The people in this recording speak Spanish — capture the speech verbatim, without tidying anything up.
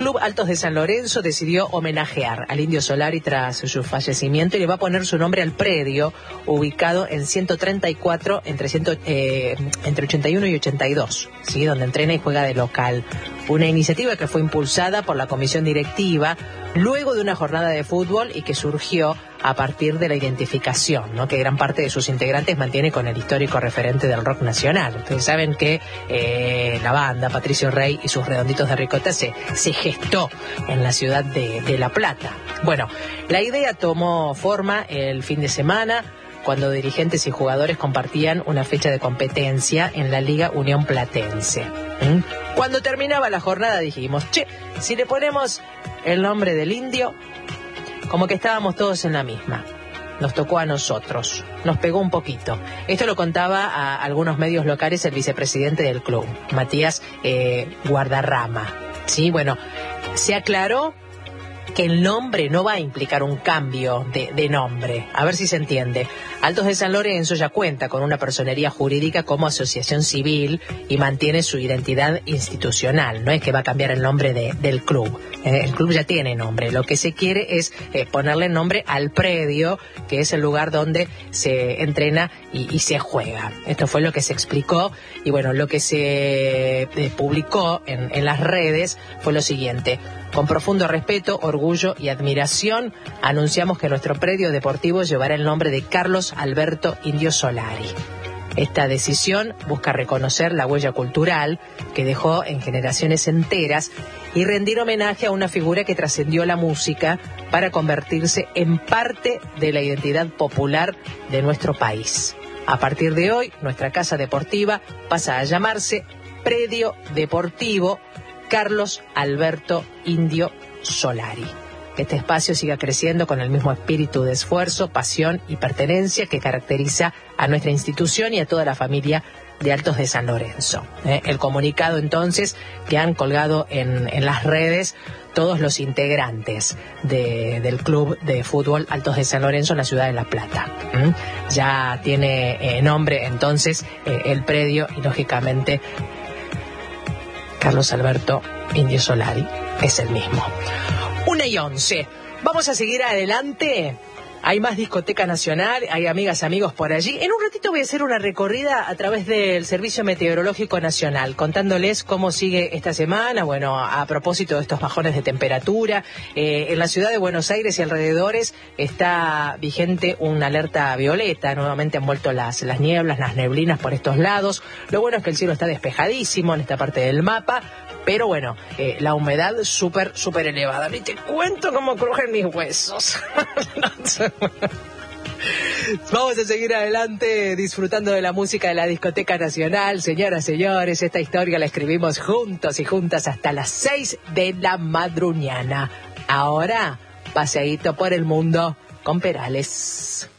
Club Altos de San Lorenzo decidió homenajear al Indio Solari tras su fallecimiento y le va a poner su nombre al predio ubicado en ciento treinta y cuatro entre, cien, eh, entre ochenta y uno y ochenta y dos, ¿sí? Donde entrena y juega de local. Una iniciativa que fue impulsada por la comisión directiva luego de una jornada de fútbol y que surgió a partir de la identificación, ¿no?, que gran parte de sus integrantes mantiene con el histórico referente del rock nacional. Ustedes saben que eh, la banda Patricio Rey y sus Redonditos de Ricota se, se gestó en la ciudad de, de La Plata. Bueno, la idea tomó forma el fin de semana, cuando dirigentes y jugadores compartían una fecha de competencia en la Liga Unión Platense. ¿Mm? Cuando terminaba la jornada dijimos, che, si le ponemos el nombre del Indio, como que estábamos todos en la misma. Nos tocó a nosotros, nos pegó un poquito. Esto lo contaba a algunos medios locales el vicepresidente del club, Matías eh, Guardarrama. Sí, bueno, se aclaró que el nombre no va a implicar un cambio de, de nombre. A ver si se entiende. Altos de San Lorenzo ya cuenta con una personería jurídica como asociación civil y mantiene su identidad institucional. No es que va a cambiar el nombre de, del club. Eh, el club ya tiene nombre. Lo que se quiere es eh, ponerle nombre al predio, que es el lugar donde se entrena y, y se juega. Esto fue lo que se explicó. Y bueno, lo que se eh, publicó en, en las redes fue lo siguiente. Con profundo respeto, orgullo y admiración, anunciamos que nuestro predio deportivo llevará el nombre de Carlos Alberto Indio Solari. Esta decisión busca reconocer la huella cultural que dejó en generaciones enteras y rendir homenaje a una figura que trascendió la música para convertirse en parte de la identidad popular de nuestro país. A partir de hoy, nuestra casa deportiva pasa a llamarse Predio Deportivo Carlos Alberto Indio Solari. Que este espacio siga creciendo con el mismo espíritu de esfuerzo, pasión y pertenencia que caracteriza a nuestra institución y a toda la familia de Altos de San Lorenzo. ¿Eh? El comunicado entonces que han colgado en, en las redes todos los integrantes de, del club de fútbol Altos de San Lorenzo en la ciudad de La Plata. ¿Mm? Ya tiene eh, nombre entonces eh, el predio y lógicamente Carlos Alberto Indio Solari es el mismo. Una y once. Vamos a seguir adelante. Hay más discoteca nacional, hay amigas, amigos por allí. En un ratito voy a hacer una recorrida a través del Servicio Meteorológico Nacional, contándoles cómo sigue esta semana, bueno, a propósito de estos bajones de temperatura. Eh, en la ciudad de Buenos Aires y alrededores está vigente una alerta violeta, nuevamente han vuelto las, las nieblas, las neblinas por estos lados. Lo bueno es que el cielo está despejadísimo en esta parte del mapa, pero bueno, eh, la humedad súper, súper elevada. Ni te cuento cómo crujen mis huesos. Vamos a seguir adelante disfrutando de la música de la discoteca nacional. Señoras, señores, esta historia la escribimos juntos y juntas hasta las seis de la madrugada. Ahora, paseíto por el mundo con Perales.